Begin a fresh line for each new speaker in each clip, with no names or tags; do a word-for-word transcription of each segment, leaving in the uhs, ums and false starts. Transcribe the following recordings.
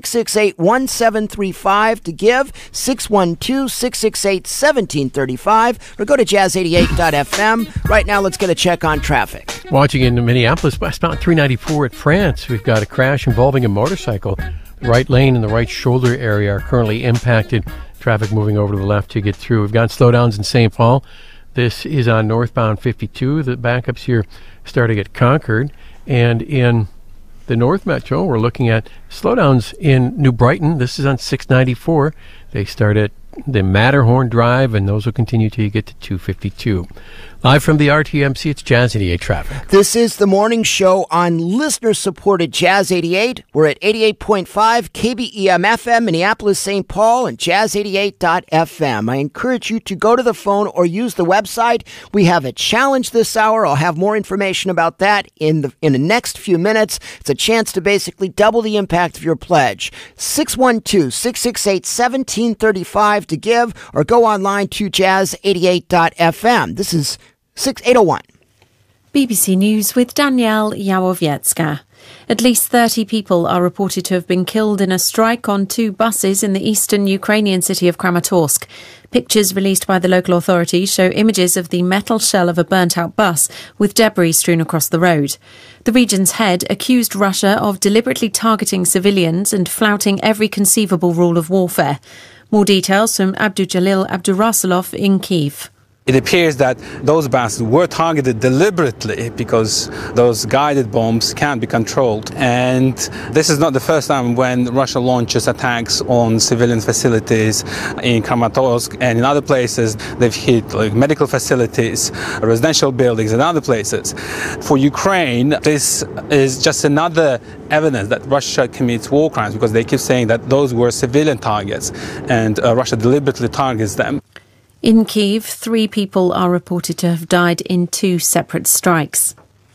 six six eight, one seven three five to give, six one two, six six eight, one seven three five, or go to jazz eighty-eight dot f m. Right now, let's get a check on traffic.
Watching in Minneapolis, westbound three ninety-four at France, we've got a crash involving a motorcycle. The right lane and the right shoulder area are currently impacted. Traffic moving over to the left to get through. We've got slowdowns in Saint Paul. This is on northbound fifty-two. The backups here starting at Concord. And in the North Metro, we're looking at slowdowns in New Brighton. This is on six ninety-four. They start at the Matterhorn Drive, and those will continue till you get to two fifty-two. Live from the R T M C, it's Jazz eighty-eight traffic.
This is the morning show on listener-supported Jazz eighty-eight. We're at eighty-eight point five K B E M F M, Minneapolis, Saint Paul, and jazz eighty-eight dot f m. I encourage you to go to the phone or use the website. We have a challenge this hour. I'll have more information about that in the in the next few minutes. It's a chance to basically double the impact of your pledge. six one two, six six eight, one seven three five to give, or go online to jazz eighty-eight dot f m. This is six eight oh one.
B B C News with Danielle Yawowiecka. At least thirty people are reported to have been killed in a strike on two buses in the eastern Ukrainian city of Kramatorsk. Pictures released by the local authorities show images of the metal shell of a burnt-out bus with debris strewn across the road. The region's head accused Russia of deliberately targeting civilians and flouting every conceivable rule of warfare. More details from Abdujalil Abdurasulov in Kyiv.
It appears that those buses were targeted deliberately because those guided bombs can't be controlled. And this is not the first time when Russia launches attacks on civilian facilities in Kramatorsk and in other places. They've hit like medical facilities, residential buildings and other places. For Ukraine, this is just another evidence that Russia commits war crimes because they keep saying that those were civilian targets and uh, Russia deliberately targets them.
In Kyiv, three people are reported to have died in two separate strikes.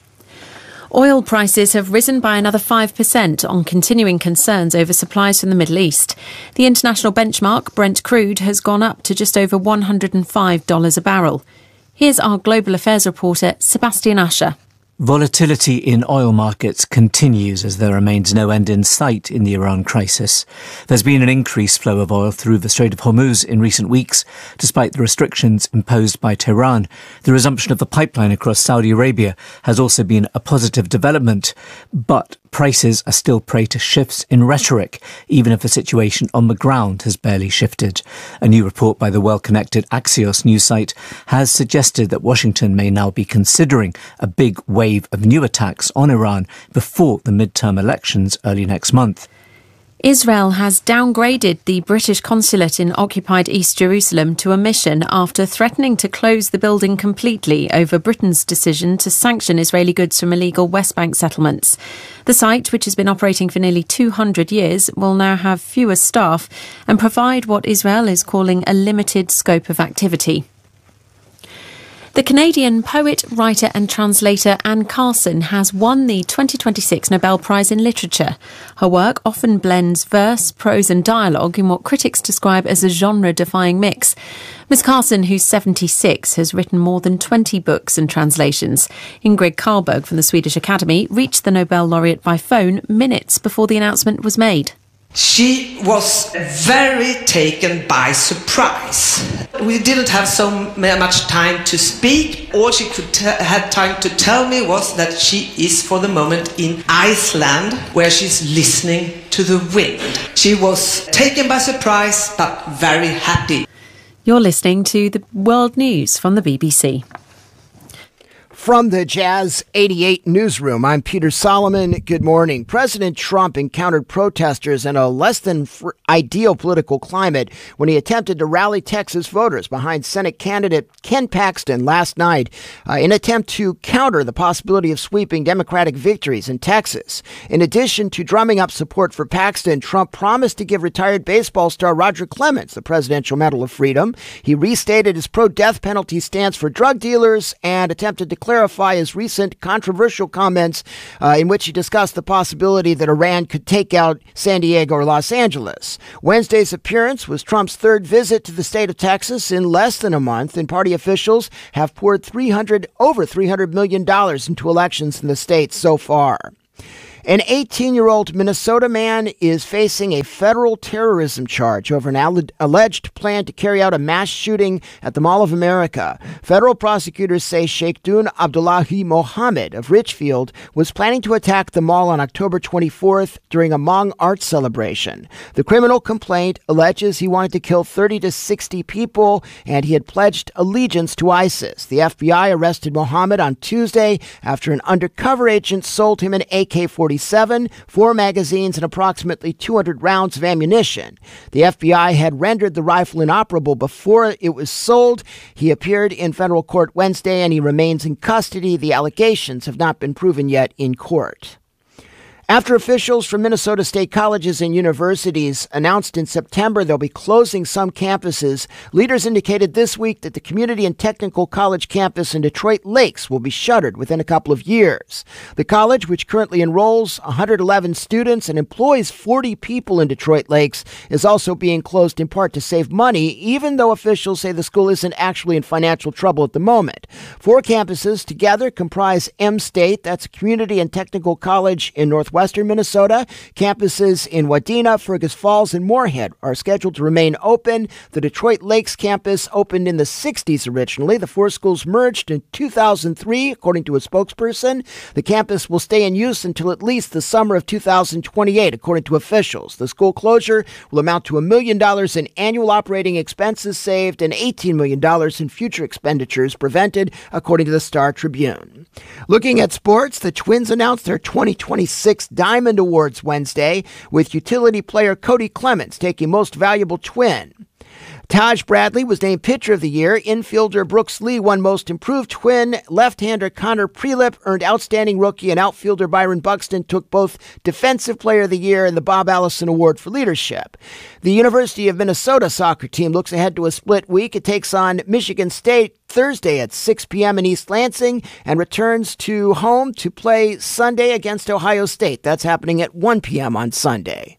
Oil prices have risen by another five percent on continuing concerns over supplies from the Middle East. The international benchmark, Brent crude, has gone up to just over one hundred five dollars a barrel. Here's our global affairs reporter, Sebastian Usher.
Volatility in oil markets continues as there remains no end in sight in the Iran crisis. There's been an increased flow of oil through the Strait of Hormuz in recent weeks, despite the restrictions imposed by Tehran. The resumption of the pipeline across Saudi Arabia has also been a positive development, but prices are still prey to shifts in rhetoric, even if the situation on the ground has barely shifted. A new report by the well-connected Axios news site has suggested that Washington may now be considering a big wave of new attacks on Iran before the midterm elections early next month.
Israel has downgraded the British consulate in occupied East Jerusalem to a mission after threatening to close the building completely over Britain's decision to sanction Israeli goods from illegal West Bank settlements. The site, which has been operating for nearly two hundred years, will now have fewer staff and provide what Israel is calling a limited scope of activity. The Canadian poet, writer and translator Anne Carson has won the twenty twenty-six Nobel Prize in Literature. Her work often blends verse, prose and dialogue in what critics describe as a genre-defying mix. Miss Carson, who's seventy-six, has written more than twenty books and translations. Ingrid Carlberg from the Swedish Academy reached the Nobel laureate by phone minutes before the announcement was made.
She was very taken by surprise. We didn't have so much time to speak. All she could t- had time to tell me was that she is for the moment in Iceland, where she's listening to the wind. She was taken by surprise, but very happy.
You're listening to the World News from the B B C.
From the Jazz eighty-eight newsroom, I'm Peter Solomon. Good morning. President Trump encountered protesters in a less than ideal political climate when he attempted to rally Texas voters behind Senate candidate Ken Paxton last night uh, in an attempt to counter the possibility of sweeping Democratic victories in Texas. In addition to drumming up support for Paxton, Trump promised to give retired baseball star Roger Clemens the Presidential Medal of Freedom. He restated his pro-death penalty stance for drug dealers and attempted to clarify his recent controversial comments uh, in which he discussed the possibility that Iran could take out San Diego or Los Angeles. Wednesday's appearance was Trump's third visit to the state of Texas in less than a month, and party officials have poured three hundred over three hundred million dollars into elections in the state so far. An eighteen-year-old Minnesota man is facing a federal terrorism charge over an alle- alleged plan to carry out a mass shooting at the Mall of America. Federal prosecutors say Sheikh Dun Abdullahi Mohammed of Richfield was planning to attack the mall on October twenty-fourth during a Hmong art celebration. The criminal complaint alleges he wanted to kill thirty to sixty people, and he had pledged allegiance to ISIS. The F B I arrested Mohammed on Tuesday after an undercover agent sold him an A K forty-seven, four magazines, and approximately two hundred rounds of ammunition. The F B I had rendered the rifle inoperable before it was sold. He appeared in federal court Wednesday, and he remains in custody. The allegations have not been proven yet in court. After officials from Minnesota state colleges and universities announced in September they'll be closing some campuses, leaders indicated this week that the Community and Technical College campus in Detroit Lakes will be shuttered within a couple of years. The college, which currently enrolls one hundred eleven students and employs forty people in Detroit Lakes, is also being closed in part to save money, even though officials say the school isn't actually in financial trouble at the moment. Four campuses together comprise M-State, that's a community and technical college in Northwestern Minnesota. Campuses in Wadena, Fergus Falls, and Moorhead are scheduled to remain open. The Detroit Lakes campus opened in the sixties originally. The four schools merged in two thousand three, according to a spokesperson. The campus will stay in use until at least the summer of two thousand twenty-eight, according to officials. The school closure will amount to a million dollars in annual operating expenses saved and eighteen million dollars in future expenditures prevented, according to the Star Tribune. Looking at sports, the Twins announced their twenty twenty-six Diamond Awards Wednesday, with utility player Cody Clemens taking Most Valuable Twin. Taj Bradley was named Pitcher of the Year. Infielder Brooks Lee won Most Improved Twin. Left-hander Connor Prelip earned Outstanding Rookie, and outfielder Byron Buxton took both Defensive Player of the Year and the Bob Allison Award for Leadership. The University of Minnesota soccer team looks ahead to a split week. It takes on Michigan State Thursday at six p.m. in East Lansing and returns to home to play Sunday against Ohio State. That's happening at one p.m. on Sunday.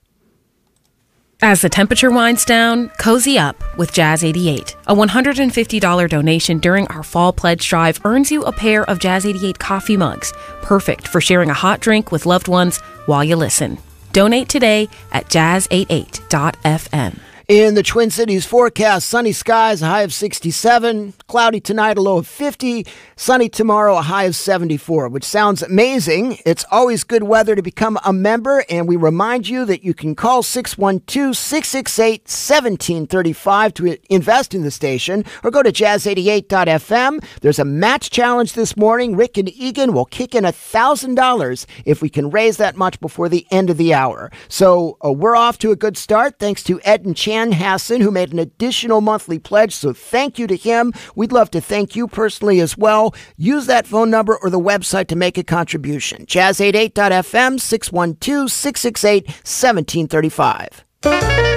As the temperature winds down, cozy up with Jazz eighty-eight. A one hundred fifty dollars donation during our fall pledge drive earns you a pair of Jazz eighty-eight coffee mugs, perfect for sharing a hot drink with loved ones while you listen. Donate today at jazz eighty-eight dot f m.
In the Twin Cities forecast, sunny skies, a high of sixty-seven. Cloudy tonight, a low of fifty. Sunny tomorrow, a high of seventy-four, which sounds amazing. It's always good weather to become a member, and we remind you that you can call six one two, six six eight, one seven three five to invest in the station, or go to jazz eighty-eight dot f m. There's a match challenge this morning. Rick and Egan will kick in one thousand dollars if we can raise that much before the end of the hour. So uh, we're off to a good start, thanks to Ed and Chan Hassan, who made an additional monthly pledge, so thank you to him. We'd love to thank you personally as well. Use that phone number or the website to make a contribution. jazz eighty-eight dot f m, six one two, six six eight, one seven three five.